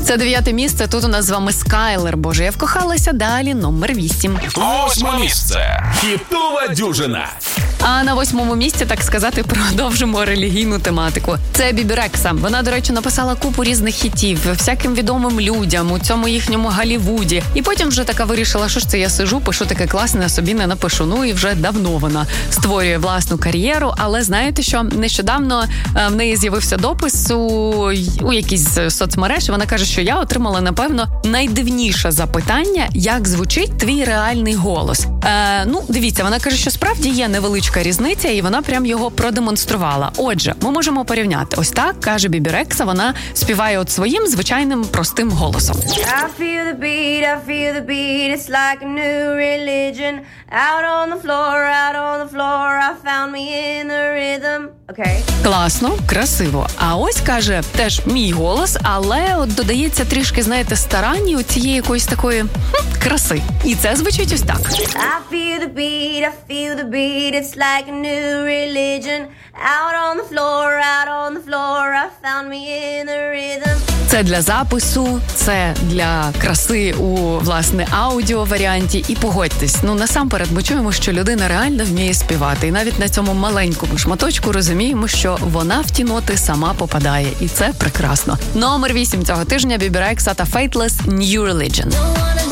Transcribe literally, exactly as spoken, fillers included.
Це дев'яте місце, тут у нас з вами Скайлер. Боже, я вкохалася. Далі номер вісім. Восьме місце. Хітова дюжина. А на восьмому місці, так сказати, продовжимо релігійну тематику. Це Бібі Рекса. Вона, до речі, написала купу різних хітів всяким відомим людям у цьому їхньому Голлівуді. І потім вже така вирішила, що ж це я сижу, пишу таке класне, а собі не напишу. Ну і вже давно вона створює власну кар'єру. Але знаєте що? Нещодавно в неї з'явився допис у, у якійсь соцмережі. Вона каже, що я отримала, напевно, найдивніше запитання, як звучить твій реальний голос. Е, ну, дивіться, вона каже, що справді є невеличка різниця, і вона прям його продемонструвала. Отже, ми можемо порівняти. Ось так, каже Бібі Рекса, вона співає от своїм звичайним простим голосом. I feel the beat, I feel the beat, it's like a new religion. Out on the floor, out on the floor, I found me in the rhythm. Okay. Класно, красиво. А ось, каже, теж мій голос, але от додається трішки, знаєте, старанні у цієї якоїсь такої хм, краси. І це звучить ось так. I feel the beat, I feel the beat, it's like a new religion. Out on the floor, out on the floor, I found me in the rhythm. Це для запису, це для краси у, власне, аудіо-варіанті. І погодьтесь, ну насамперед ми чуємо, що людина реально вміє співати. І навіть на цьому маленькому шматочку розуміємо, що вона в ті ноти сама попадає. І це прекрасно. Номер вісім цього тижня Бібі Рекса та Faithless New Religion.